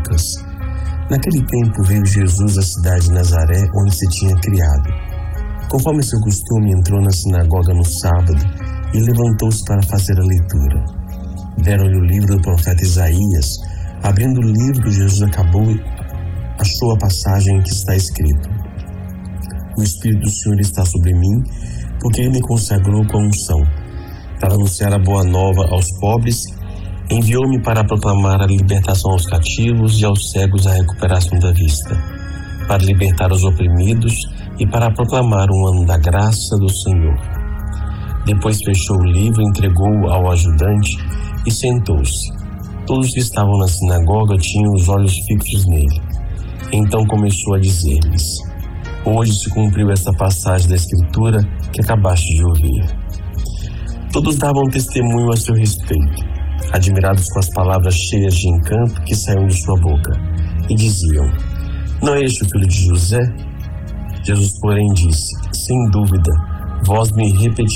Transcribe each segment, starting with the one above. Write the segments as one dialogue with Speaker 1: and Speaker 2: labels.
Speaker 1: Lucas. Naquele tempo veio Jesus à cidade de Nazaré, onde se tinha criado. Conforme seu costume, entrou na sinagoga no sábado e levantou-se para fazer a leitura. Deram-lhe o livro do profeta Isaías. Abrindo o livro, Jesus achou a passagem em que está escrito: O Espírito do Senhor está sobre mim, porque Ele me consagrou com unção, para anunciar a boa nova aos pobres. Enviou-me para proclamar a libertação aos cativos e aos cegos a recuperação da vista, para libertar os oprimidos e para proclamar um ano da graça do Senhor. Depois fechou o livro, entregou-o ao ajudante e sentou-se. Todos que estavam na sinagoga tinham os olhos fixos nele. Então começou a dizer-lhes: Hoje se cumpriu esta passagem da Escritura que acabaste de ouvir. Todos davam testemunho a seu respeito, admirados com as palavras cheias de encanto que saíam de sua boca, e diziam: Não é este o filho de José? Jesus, porém, disse: Sem dúvida, vós me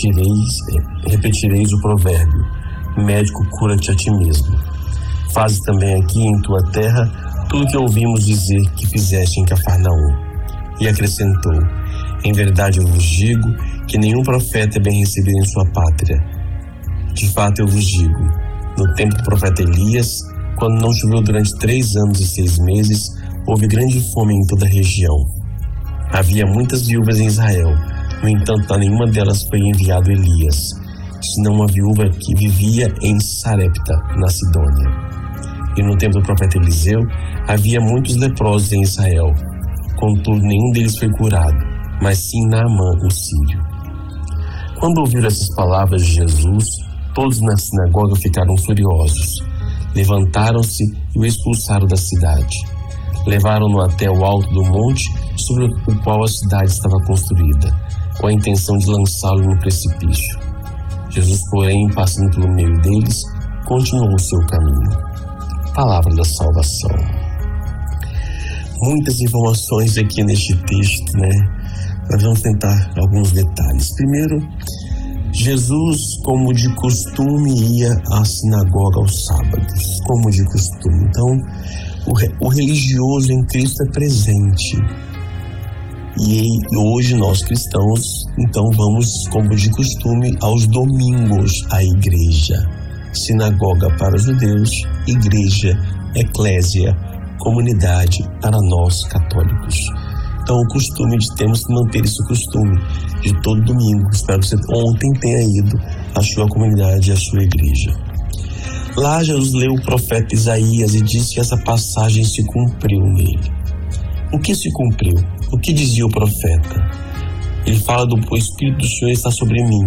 Speaker 1: repetireis o provérbio: Médico, cura-te a ti mesmo. Faze também aqui em tua terra tudo o que ouvimos dizer que fizeste em Cafarnaum. E acrescentou: Em verdade eu vos digo que nenhum profeta é bem recebido em sua pátria. De fato eu vos digo, no tempo do profeta Elias, quando não choveu durante 3 anos e 6 meses, houve grande fome em toda a região. Havia muitas viúvas em Israel, no entanto a nenhuma delas foi enviado Elias, senão uma viúva que vivia em Sarepta, na Sidônia. E no tempo do profeta Eliseu, havia muitos leprosos em Israel. Contudo, nenhum deles foi curado, mas sim Naamã, o sírio. Quando ouviram essas palavras de Jesus, todos na sinagoga ficaram furiosos. Levantaram-se e o expulsaram da cidade. Levaram-no até o alto do monte sobre o qual a cidade estava construída, com a intenção de lançá-lo no precipício. Jesus, porém, passando pelo meio deles, continuou o seu caminho. Palavra da salvação. Muitas informações aqui neste texto, né? Nós vamos tentar alguns detalhes. Primeiro, Jesus, como de costume, ia à sinagoga aos sábados, como de costume. Então, o religioso em Cristo é presente. E hoje nós cristãos, então, vamos, como de costume, aos domingos à igreja. Sinagoga para os judeus, igreja, eclésia, comunidade para nós católicos. Então o costume temos que manter esse costume de todo domingo. Espero que você ontem tenha ido à sua comunidade, à sua igreja. Lá Jesus leu o profeta Isaías e disse que essa passagem se cumpriu nele. O que se cumpriu? O que dizia o profeta? Ele fala do o Espírito do Senhor está sobre mim.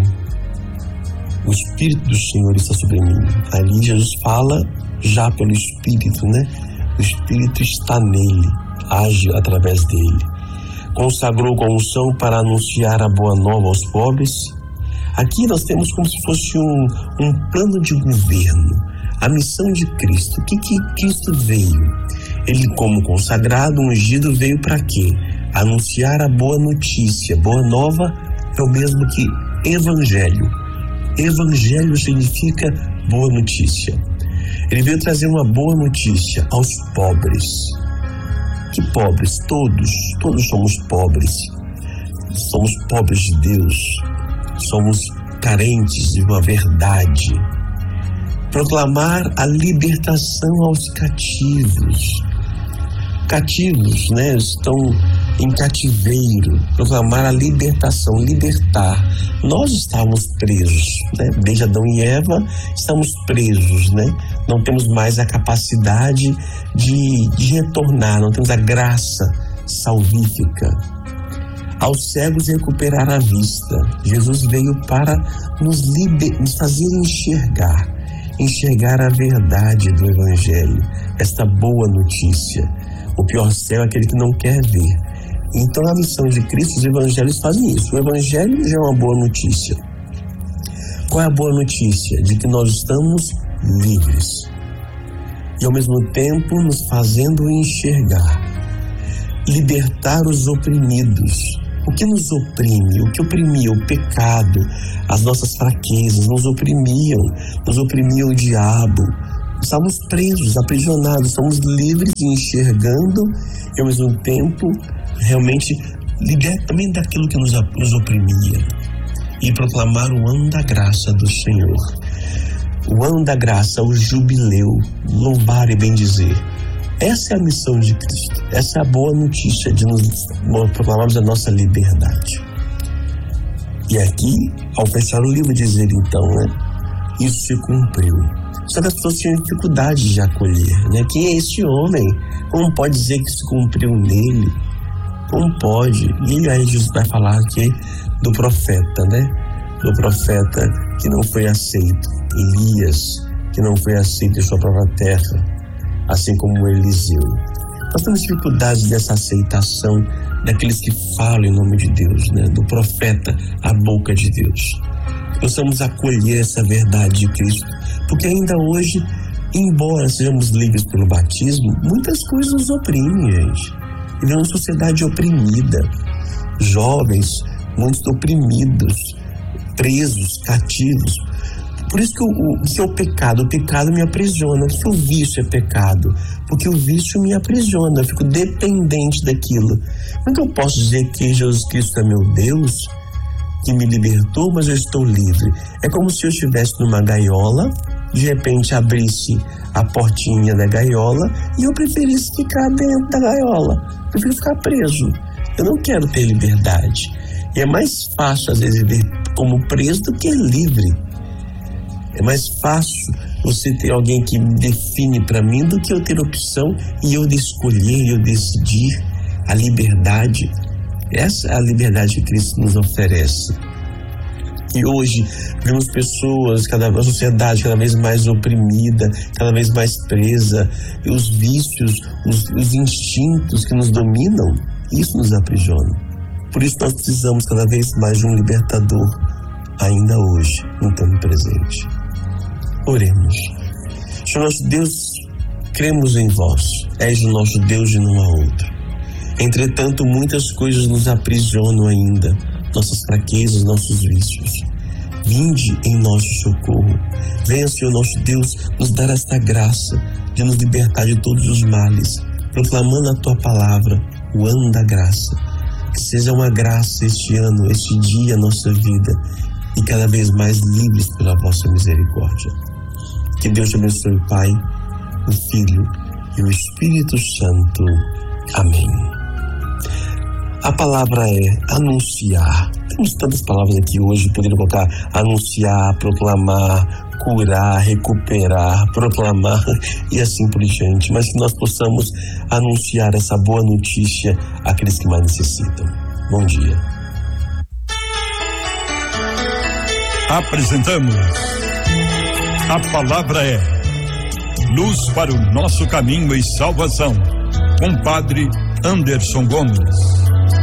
Speaker 1: O Espírito do Senhor está sobre mim. Ali Jesus fala já pelo Espírito, né? O Espírito está nele, age através dele. Consagrou com unção para anunciar a boa nova aos pobres. Aqui nós temos como se fosse um plano de governo, a missão de Cristo. O que Cristo veio? Ele, como consagrado, ungido, veio para quê? Anunciar a boa notícia. Boa nova é o mesmo que evangelho. Evangelho significa boa notícia. Ele veio trazer uma boa notícia aos pobres. Que pobres? Todos somos pobres. Somos pobres de Deus. Somos carentes de uma verdade. Proclamar a libertação aos cativos. Cativos, né? Estão em cativeiro. Proclamar a libertação, libertar. Nós estávamos presos, né? Desde Adão e Eva estamos presos, né? Não temos mais a capacidade de retornar, não temos a graça salvífica. Aos cegos recuperar a vista. Jesus veio para nos fazer enxergar a verdade do Evangelho, esta boa notícia. O pior céu é aquele que não quer ver. Então, a missão de Cristo, os evangelhos fazem isso. O evangelho já é uma boa notícia. Qual é a boa notícia? De que nós estamos livres. E, ao mesmo tempo, nos fazendo enxergar. Libertar os oprimidos. O que nos oprime? O que oprimia? O pecado, as nossas fraquezas, nos oprimia o diabo, Estamos presos, aprisionados, somos livres e enxergando e ao mesmo tempo realmente libertos também daquilo que nos oprimia. E proclamar o ano da graça do Senhor. O ano da graça, o jubileu, louvar e bendizer. Essa é a missão de Cristo. Essa é a boa notícia de nos proclamarmos a nossa liberdade. E aqui, ao fechar o livro, dizer então, isso se cumpriu. Só que as pessoas tinham dificuldade de acolher, Quem é esse homem? Como pode dizer que se cumpriu nele? Como pode? E aí Jesus vai falar aqui do profeta, Do profeta que não foi aceito, Elias, que não foi aceito em sua própria terra, assim como Eliseu. Nós temos dificuldade dessa aceitação daqueles que falam em nome de Deus, Do profeta, a boca de Deus. Possamos acolher essa verdade de Cristo, porque ainda hoje, embora sejamos livres pelo batismo, muitas coisas nos oprimem, gente. Vivemos uma sociedade oprimida, jovens, muitos oprimidos, presos, cativos. Por isso que o pecado me aprisiona. Por que o vício é pecado? Porque o vício me aprisiona, eu fico dependente daquilo. Como eu posso dizer que Jesus Cristo é meu Deus, que me libertou, mas eu estou livre? É como se eu estivesse numa gaiola, de repente abrisse a portinha da gaiola e eu preferisse ficar dentro da gaiola. Eu prefiro ficar preso. Eu não quero ter liberdade. E é mais fácil, às vezes, viver como preso do que livre. É mais fácil você ter alguém que me define para mim do que eu ter opção e eu escolher, eu decidir. A liberdade, essa é a liberdade que Cristo nos oferece. E hoje vemos pessoas, a sociedade cada vez mais oprimida, cada vez mais presa, e os vícios, os instintos que nos dominam, isso nos aprisiona. Por isso nós precisamos cada vez mais de um libertador, ainda hoje, no tempo presente. Oremos. Senhor nosso Deus, cremos em vós, és o nosso Deus e não há outro. Entretanto, muitas coisas nos aprisionam ainda, nossas fraquezas, nossos vícios. Vinde em nosso socorro. Venha, Senhor nosso Deus, nos dar esta graça de nos libertar de todos os males, proclamando a Tua palavra, o ano da graça. Que seja uma graça este ano, este dia, nossa vida, e cada vez mais livres pela vossa misericórdia. Que Deus te abençoe, o Pai, o Filho e o Espírito Santo. Amém. A palavra é anunciar. Temos tantas palavras aqui hoje, poderia colocar anunciar, proclamar, curar, recuperar, proclamar e assim por diante. Mas que nós possamos anunciar essa boa notícia àqueles que mais necessitam. Bom dia.
Speaker 2: Apresentamos A Palavra é Luz para o Nosso Caminho e Salvação, com Padre Anderson Gomes.